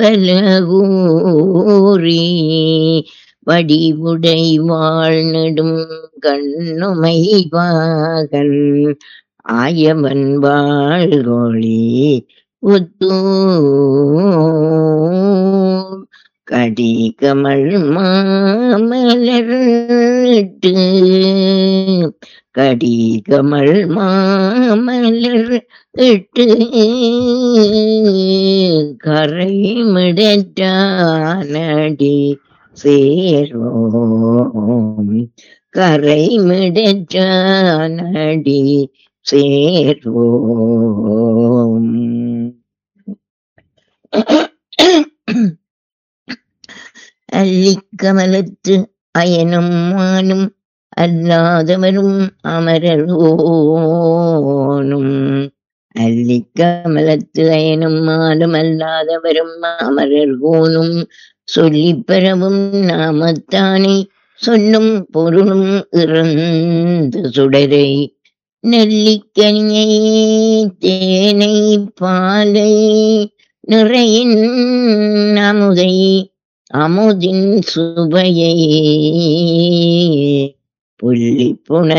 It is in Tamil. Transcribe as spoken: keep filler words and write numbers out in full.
பலகூறி வடிவுடை வாழ்நெடும் கண்ணுமை பாகன் ஆயவன் வாழ்கொழி உத்தூ கடிகமள் மாமலர்ட்டு கடிகமள் மாமலர் இட்டு கரைமிடற்றானடி சேர்வோம் கரைமிடற்றானடி சேர்வோம். அல்லிக்கமலத்து அயனும் மானும் அல்லாதவரும் அமரர்வோனும் அல்லிக்கமலத்து அயனும் மானும் அல்லாதவரும் அமரர்வோனும் சொல்லிப் பெறவும் நாமத்தானே சொல்லும் பொருளும் இறந்து சுடரை நெல்லிக்கனியை தேனை பாலை நிறையின் அமுதை அமுதின் சுவையை புள்ளி புன